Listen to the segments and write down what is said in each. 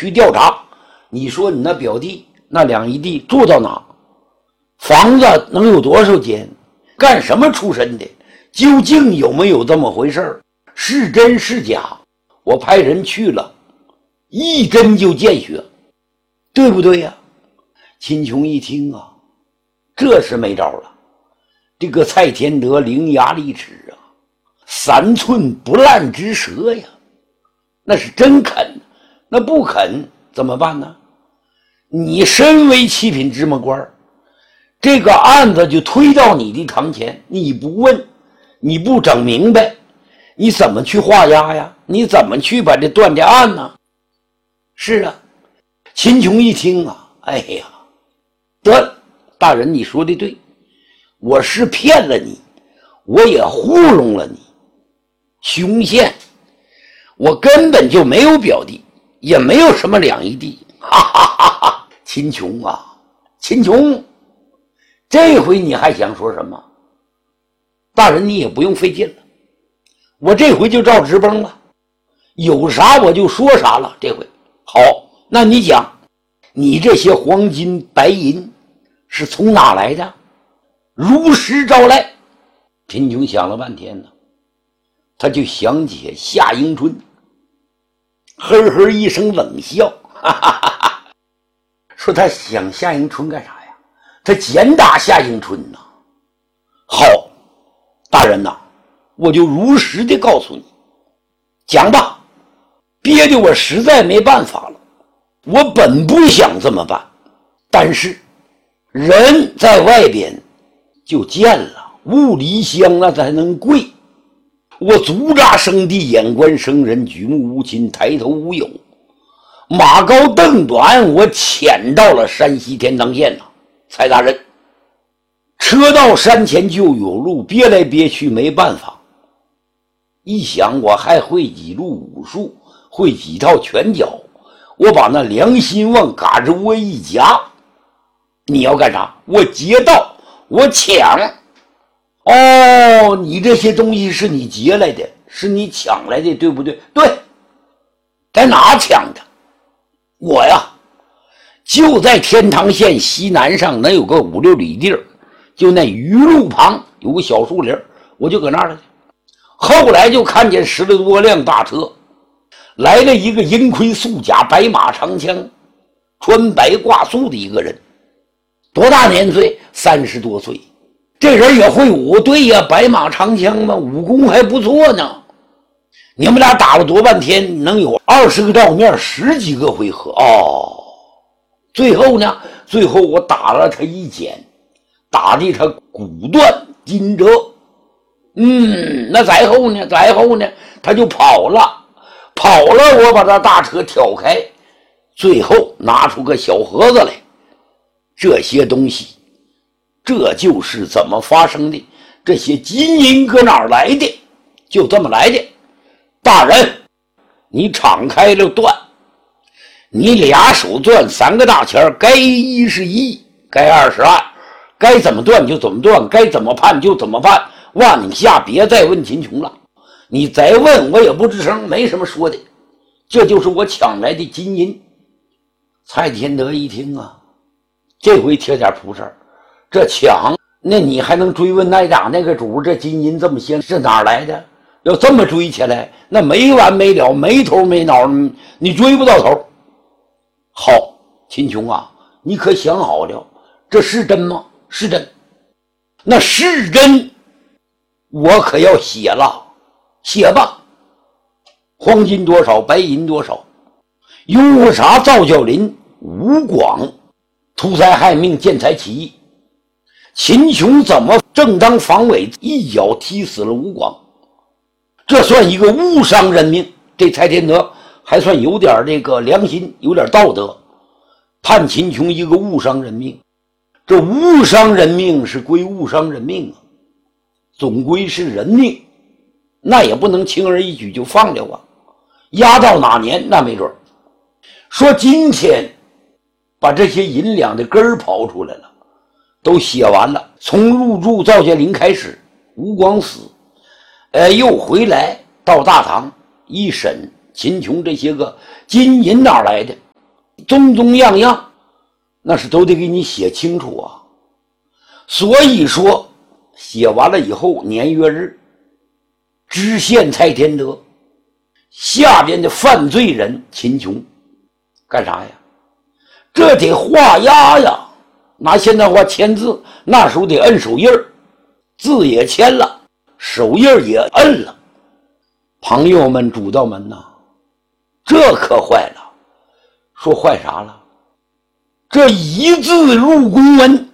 去调查。你说你那表弟那2亿地住到哪？房子能有多少间？干什么出身的？究竟有没有这么回事？是真是假？我派人去了，一针就见血，对不对呀？秦琼一听啊，这是没招了。这个蔡天德伶牙俐齿啊，3寸不烂之舌呀，那是真肯。那不肯怎么办呢？你身为7品芝麻官，这个案子就推到你的堂前，你不问，你不整明白，你怎么去画押呀？你怎么去把这断这案呢？是啊，秦琼一听啊，哎呀，得了，大人你说的对，我是骗了你，我也糊弄了你。雄县我根本就没有表弟，也没有什么2亿地，哈哈哈哈！秦琼啊，秦琼，这回你还想说什么？大人你也不用费劲了，我这回就照直崩了，有啥我就说啥了。这回好，那你讲，你这些黄金白银是从哪来的？如实招来。秦琼想了半天呢，他就想起夏迎春，呵呵一声冷笑，哈哈哈哈，说他想夏迎春干啥呀？他检打夏迎春呐。好，大人呐，我就如实的告诉你，讲吧。憋得我实在没办法了，我本不想这么办，但是人在外边就见了，物离乡那才能贵。我足扎生地，眼观生人，举目无亲，抬头无有，马高凳短，我潜到了山西天堂县呐。蔡大人，车到山前就有路，憋来憋去没办法。一想我还会几路武术，会几套拳脚，我把那良心往嘎吱窝一夹。你要干啥？我劫道，我抢。哦，你这些东西是你劫来的，是你抢来的，对不对？对。在哪抢的？我呀，就在天堂县西南上能有个5、6里地儿，就那鱼路旁有个小树林，我就搁那儿了。后来就看见10多辆大车，来了一个银盔素甲、白马长枪、穿白挂素的一个人，多大年岁？30多岁。这人也会武，对呀，白马长枪嘛，武功还不错呢。你们俩打了多半天，能有20个照面，10几个回合哦。最后呢，最后我打了他一剪，打的他骨断筋折。那再后呢？再后呢？他就跑了，我把他大车挑开，最后拿出个小盒子来。这些东西，这就是怎么发生的？这些金银搁哪儿来的？就这么来的。大人，你敞开了断，你2手断3个大钱，该1是1，该2是2，该怎么断就怎么断，该怎么判就怎么判。万宁下别再问秦琼了，你再问我也不吱声，没什么说的。这就是我抢来的金银。蔡天德一听啊，这回贴点扑事儿，这抢，那你还能追问那长那个主，这金银这么些是哪儿来的？要这么追起来，那没完没了，没头没脑，你追不到头。好，秦琼啊，你可想好了，这是真吗？是真。那是真，我可要写了，写吧。黄金多少，白银多少？拥护啥？赵教林、吴广图财害命，见财起意。秦琼怎么正当防卫，一脚踢死了吴广？这算一个误伤人命。这蔡天德还算有点这个良心，有点道德，判秦琼一个误伤人命。这误伤人命是归误伤人命啊，总归是人命，那也不能轻而易举就放了啊，压到哪年那没准。说今天把这些银两的根儿刨出来了，都写完了，从入住赵建林开始，吴广死，又回来到大堂一审秦琼这些个金银哪来的， 种种样样，那是都得给你写清楚啊。所以说写完了以后，年月日知县蔡天德，下边的犯罪人秦琼干啥呀？这得画押呀，拿现在话签字，那时候得摁手印儿，字也签了，手印也摁了。朋友们主道们呐，这可坏了。说坏啥了？这一字入公文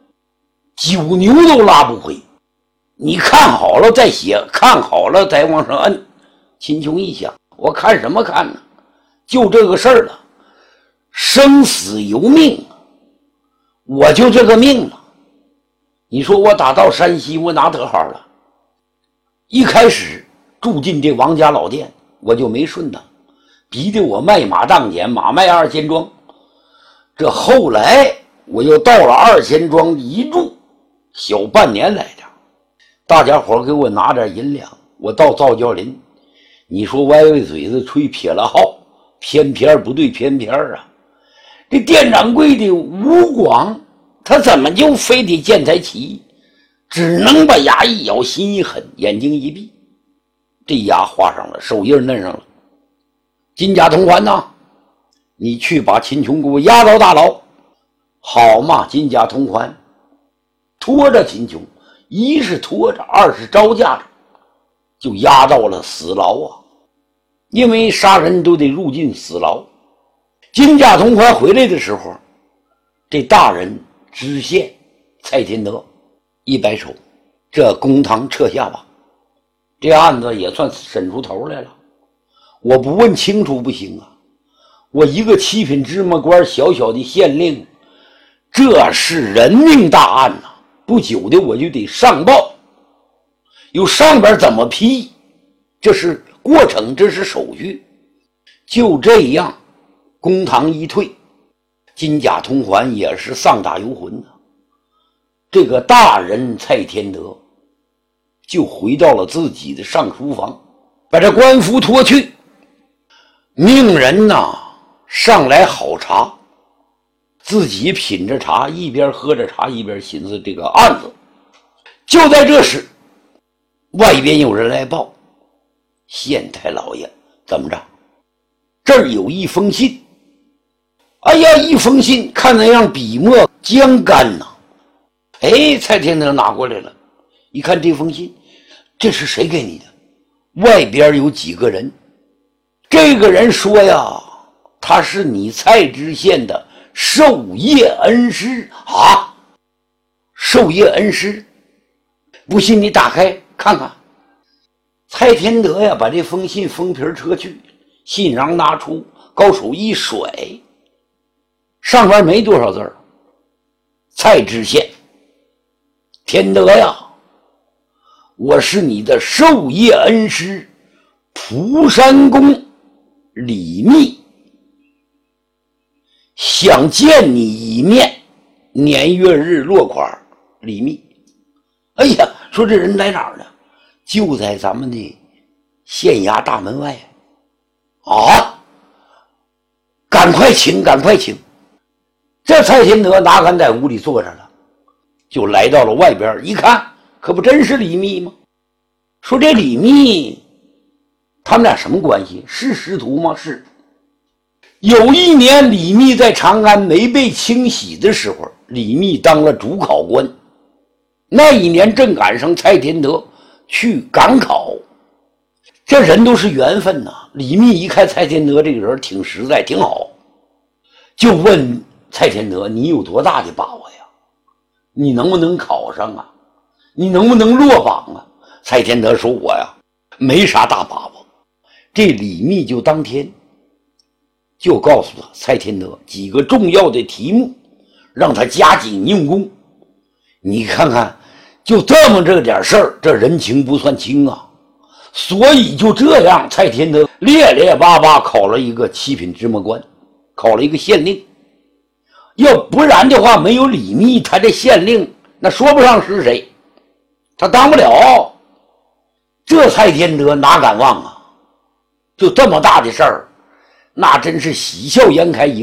，9牛都拉不回。你看好了再写，看好了再往上摁。秦琼一想，我看什么看呢？就这个事儿了，生死由命，我就这个命了。你说我打到山西，我哪得好了？一开始住进这王家老店，我就没顺当，逼得我卖马当钱，马卖2千庄。这后来我又到了2千庄一住，小半年来着。大家伙给我拿点银两，我到赵教林，你说歪歪嘴子吹撇了号，偏偏不对偏偏啊。这店掌柜的吴广，他怎么就非得见财起意？只能把牙一咬，心一狠，眼睛一闭，这牙画上了，手印摁上了。金甲同环呐，你去把秦琼给我押到大牢。好嘛，金甲同环拖着秦琼，一是拖着，二是招架着，就押到了死牢啊。因为杀人都得入进死牢。金甲同环回来的时候，这大人知县蔡天德一摆手，这公堂撤下吧，这案子也算审出头来了。我不问清楚不行啊，我一个7品芝麻官，小小的县令，这是人命大案呐，不久的我就得上报，有上边怎么批，这是过程，这是手续。就这样，公堂一退，金甲同环也是丧大游魂呐。这个大人蔡天德就回到了自己的上书房，把这官服脱去，命人呐上来好茶，自己品着茶，一边喝着茶一边寻思这个案子。就在这时，外边有人来报，县太老爷怎么着？这儿有一封信。哎呀，一封信，看那样笔墨将干呐。哎，蔡天德拿过来了，一看这封信，这是谁给你的？外边有几个人，这个人说呀，他是你蔡知县的授业恩师啊。授业恩师，不信你打开看看。蔡天德呀，把这封信封皮撤去，信瓤拿出，高手一甩，上边没多少字儿。蔡知县，天德呀，我是你的授业恩师蒲山公李密，想见你一面，年月日落款李密。哎呀，说这人在哪儿呢？就在咱们的县衙大门外啊！赶快请，赶快请！这蔡天德哪敢在屋里坐着了，就来到了外边一看，可不真是李密吗？说这李密他们俩什么关系？是师徒吗？是。有一年李密在长安没被清洗的时候，李密当了主考官，那一年正赶上蔡天德去赶考，这人都是缘分呐。李密一看蔡天德这个人挺实在挺好，就问蔡天德，你有多大的把握呀？你能不能考上啊？你能不能落榜啊？蔡天德说，我呀没啥大把握。这李密就当天就告诉他蔡天德几个重要的题目，让他加紧用功。你看看，就这么这点事儿，这人情不算轻啊。所以就这样，蔡天德咧咧巴巴考了一个7品芝麻官，考了一个县令。要不然的话，没有李密，他这县令那说不上是谁，他当不了。这蔡天德哪敢忘啊？就这么大的事儿，那真是喜笑颜开。